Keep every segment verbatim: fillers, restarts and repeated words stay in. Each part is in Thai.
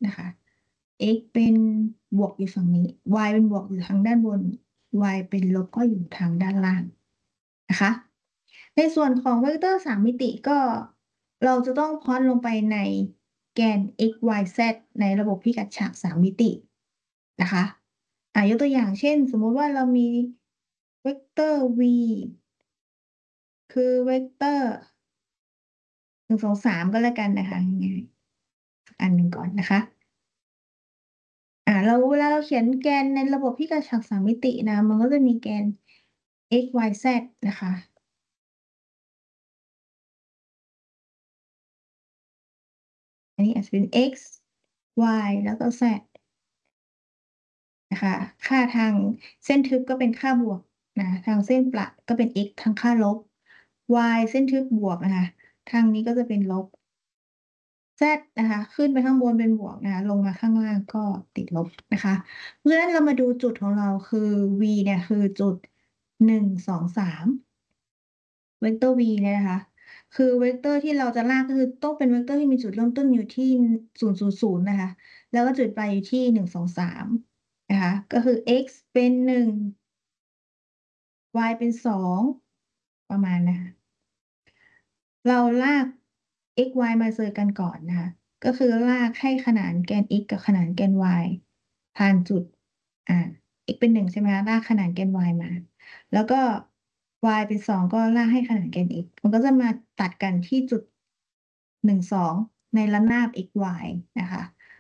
นะคะ x เป็นบวกอยู่ฝั่งนี้ y เป็นบวกอยู่ทางด้านบน y เป็นลบก็อยู่ทางด้านล่างนะคะ ในส่วนของเวกเตอร์สามมิติก็เราจะต้องพลอตลงไปในแกน x y z ในระบบพิกัดฉากสามมิตินะคะอ่ายกตัวอย่างเช่น สมมุติว่าเรามีเวกเตอร์ v คือเวกเตอร์หนึ่งสองสามก็แล้วกันนะคะง่ายๆอันหนึ่งก่อนนะคะอ่าเราเวลาเราเขียนแกนในระบบพิกัดฉากสามมิตินะมันก็จะมีแกน x y z นะคะอันนี้อาจจะเป็น x y แล้วก็ z นะคะค่าทางเส้นทึบก็เป็นค่าบวกนะทางเส้นประก็เป็น x ทางค่าลบ y เส้นทึบบวกนะคะทางนี้ก็จะเป็นลบ z นะคะขึ้นไปข้างบนเป็นบวกนะคะลงมาข้างล่างก็ติดลบนะคะเพราะฉะนั้นเรามาดูจุดของเราคือ v เนี่ยคือจุดหนึ่งสองสามเวกเตอร์ v เนี่ยนะคะคือเวกเตอร์ที่เราจะลากก็คือต้องเป็นเวกเตอร์ที่มีจุดเริ่มต้นอยู่ที่ศูนย์ศูนย์ศูนย์นะคะแล้วก็จุดปลายอยู่ที่หนึ่งสองสามนะคะก็คือ x เป็นหนึ่ง y เป็นสองประมาณนะคะเราลาก x y มาเจอกันก่อนนะคะก็คือลากให้ขนานแกน x กับขนานแกน y ผ่านจุดอ่า x เป็นหนึ่งใช่ไหมคะลากขนานแกน y มาแล้วก็ y เป็นสองก็ลากให้ขนานแกน x มันก็จะมาตัดกันที่จุดหนึ่งสองในระนาบ x y นะคะ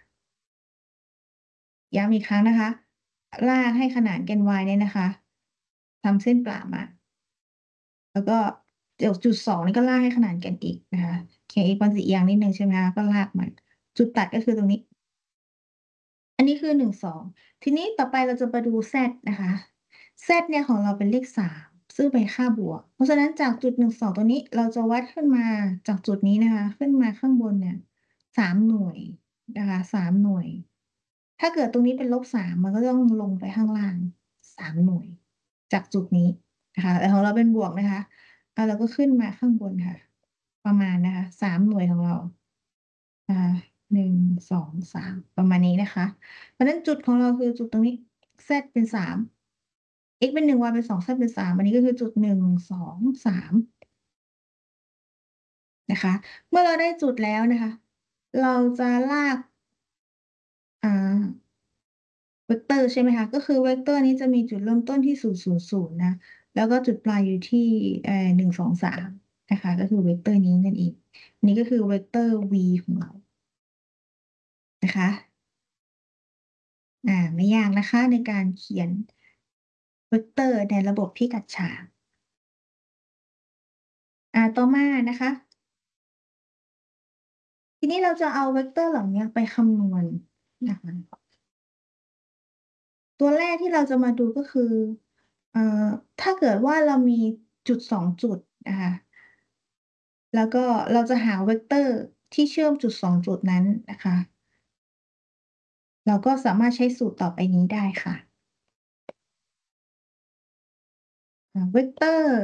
ย้ำอีกครั้งนะคะลากให้ขนานแกน y เนี่ยนะคะทำเส้นประมา แล้วก็เดี๋ยวจุดสองนี่ก็ลากให้ขนานกันอีกนะคะแค่อีกมันจะเอียงนิดนึงใช่ไหมคะก็ลากมันจุดตัดก็คือตรงนี้อันนี้คือหนึ่งสองทีนี้ต่อไปเราจะมาดู z นะคะ z เนี่ยของเราเป็นเลขสามซึ่งเป็นค่าบวกเพราะฉะนั้นจากจุดหนึ่งสองตัวนี้เราจะวัดขึ้นมาจากจุดนี้นะคะขึ้นมาข้างบนเนี่ยสามหน่วยนะคะสามหน่วยถ้าเกิดตรงนี้เป็นลบสามมันก็ต้องลงไปข้างล่างสามหน่วยจากจุดนี้นะคะแต่ของเราเป็นบวกนะคะ อ่ะเราก็ขึ้นมาข้างบนค่ะประมาณนะคะสามหน่วยของเราอ่าหนึ่งสองสามประมาณนี้นะคะเพราะฉะนั้นจุดของเราคือจุดตรงนี้ z เป็นสาม x เป็นหนึ่ง y เป็นสอง z เป็นสามอันนี้ก็คือจุดหนึ่งสองสามนะคะเมื่อเราได้จุดแล้วนะคะเราจะลากอ่าเวกเตอร์ใช่ไหมคะก็คือเวกเตอร์นี้จะมีจุดเริ่มต้นที่ศูนย์ศูนย์ศูนย์นะแล้วก็จุดปลายอยู่ที่เอ่อหนึ่งสองสามนะคะก็คือเวกเตอร์นี้นั่นเองอันนี้ก็คือเวกเตอร์ v ของเรา นะคะอ่าไม่ยากนะคะในการเขียนเวกเตอร์ในระบบพิกัดฉากอ่าต่อมานะคะทีนี้เราจะเอาเวกเตอร์เหล่านี้ไปคำนวณนะคะตัวแรกที่เราจะมาดูก็คือเอ่อถ้าเกิดว่าเรามีจุดสองจุดนะคะแล้วก็เราจะหาเวกเตอร์ที่เชื่อมจุดสองจุดนั้นนะคะเราก็สามารถใช้สูตรต่อไปนี้ได้ค่ะอ่าเวกเตอร์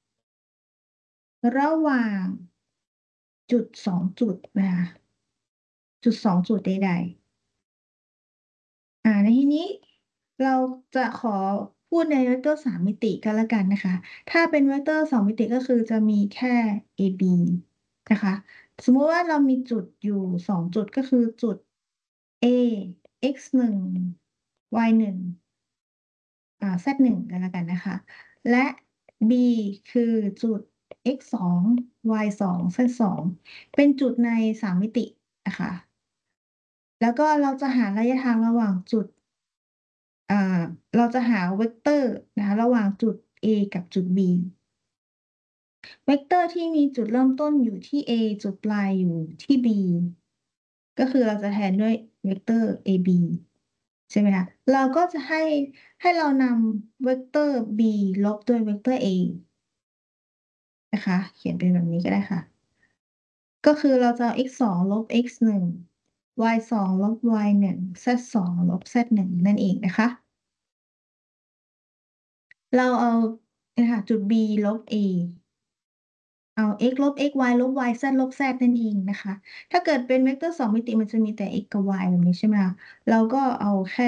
ระหว่างจุดสองจุดนะคะจุดสองจุดใดๆ อ่าในที่นี้เราจะขอพูดในเวกเตอร์สามมิติก็แล้วกันนะคะถ้าเป็นเวกเตอร์สองมิติก็คือจะมีแค่ a b นะคะสมมุติว่าเรามีจุดอยู่สองจุดก็คือจุด a x หนึ่ง y หนึ่งอ่า z หนึ่งกันแล้วกันนะคะและ b คือจุด x สอง y สอง z สองเป็นจุดในสามมิตินะคะ แล้วก็เราจะหาระยะทางระหว่างจุดอ่าเราจะหาเวกเตอร์นะคะระหว่างจุด A กับจุด B เวกเตอร์ที่มีจุดเริ่มต้นอยู่ที่ A จุดปลายอยู่ที่ B ก็คือเราจะแทนด้วยเวกเตอร์ เอ บี ใช่ไหมคะเราก็จะให้ให้เรานำเวกเตอร์ B ลบด้วยเวกเตอร์ A นะคะเขียนเป็นแบบนี้ก็ได้ค่ะก็คือเราจะเอา x สองลบ x หนึ่ง y สองลบ y หนึ่ง z สองลบ z หนึ่งนั่นเองนะคะ เราเอาเนี่ยค่ะจุด B ลบ A เอา x ลบ x y ลบ y z ลบ z นั่นเองนะคะถ้าเกิดเป็นเวกเตอร์สองมิติมันจะมีแต่ x กับ y แบบนี้ใช่ไหมคะเราก็เอาแค่